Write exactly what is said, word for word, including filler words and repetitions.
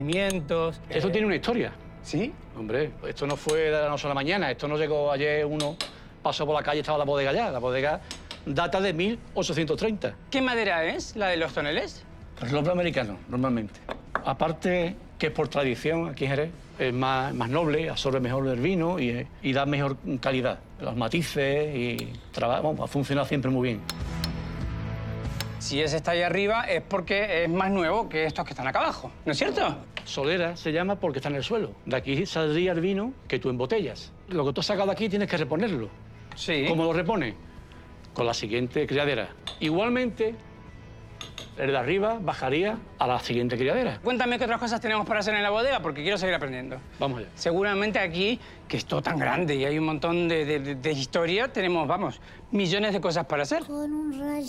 Mientos. Esto eh, tiene una historia. ¿Sí? Hombre, esto no fue de la noche a la mañana. Esto no llegó ayer, uno pasó por la calle y estaba la bodega ya. La bodega data de mil ochocientos treinta. ¿Qué madera es la de los toneles? Roble americano, normalmente. Aparte que es por tradición, aquí en Jerez, es más, más noble, absorbe mejor el vino y, y da mejor calidad. Los matices y trabaja, bueno, ha funcionado siempre muy bien. Si ese está ahí arriba es porque es más nuevo que estos que están acá abajo, ¿no es cierto? Solera se llama porque está en el suelo. De aquí saldría el vino que tú embotellas. Lo que tú has sacado de aquí tienes que reponerlo. Sí. ¿Cómo lo repones? Con la siguiente criadera. Igualmente, el de arriba bajaría a la siguiente criadera. Cuéntame qué otras cosas tenemos para hacer en la bodega, porque quiero seguir aprendiendo. Vamos allá. Seguramente aquí, que es todo tan grande y hay un montón de, de, de historia, tenemos, vamos, millones de cosas para hacer. Con un rayo